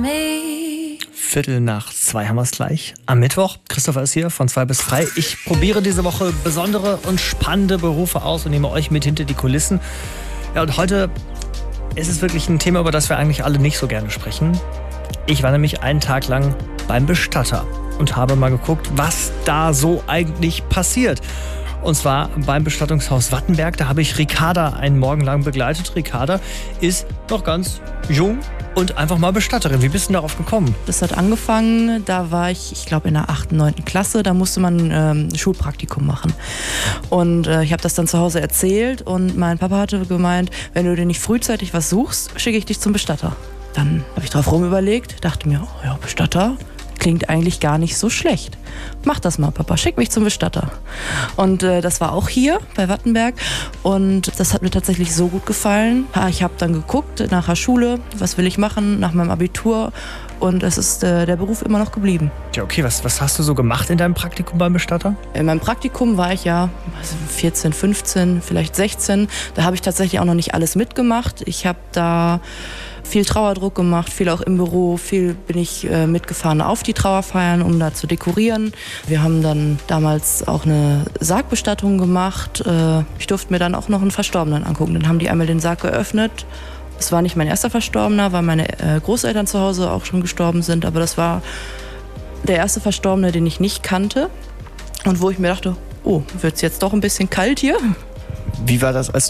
1:15 haben wir es gleich. Am Mittwoch, Christopher ist hier von 2 bis 3. Ich probiere diese Woche besondere und spannende Berufe aus und nehme euch mit hinter die Kulissen. Ja, und heute ist es wirklich ein Thema, über das wir eigentlich alle nicht so gerne sprechen. Ich war nämlich einen Tag lang beim Bestatter und habe mal geguckt, was da so eigentlich passiert. Und zwar beim Bestattungshaus Wattenberg. Da habe ich Ricarda einen Morgen lang begleitet. Ricarda ist noch ganz jung und einfach mal Bestatterin. Wie bist du darauf gekommen? Das hat angefangen, da war ich glaube in der 8., 9. Klasse, da musste man Schulpraktikum machen. Und ich habe das dann zu Hause erzählt und mein Papa hatte gemeint, wenn du dir nicht frühzeitig was suchst, schicke ich dich zum Bestatter. Dann habe ich drauf rumüberlegt, dachte mir, oh ja, Bestatter klingt eigentlich gar nicht so schlecht. Mach das mal, Papa, schick mich zum Bestatter. Und das war auch hier bei Wattenberg und das hat mir tatsächlich so gut gefallen. Ich habe dann geguckt nach der Schule, was will ich machen, nach meinem Abitur und es ist der Beruf immer noch geblieben. Ja, okay, was hast du so gemacht in deinem Praktikum beim Bestatter? In meinem Praktikum war ich 14, 15, vielleicht 16. Da habe ich tatsächlich auch noch nicht alles mitgemacht. Ich habe da viel Trauerdruck gemacht, viel auch im Büro, viel bin ich mitgefahren auf die Trauerfeiern, um da zu dekorieren. Wir haben dann damals auch eine Sargbestattung gemacht. Ich durfte mir dann auch noch einen Verstorbenen angucken. Dann haben die einmal den Sarg geöffnet. Es war nicht mein erster Verstorbener, weil meine Großeltern zu Hause auch schon gestorben sind, aber das war der erste Verstorbene, den ich nicht kannte und wo ich mir dachte, oh, wird's jetzt doch ein bisschen kalt hier? Wie war das, als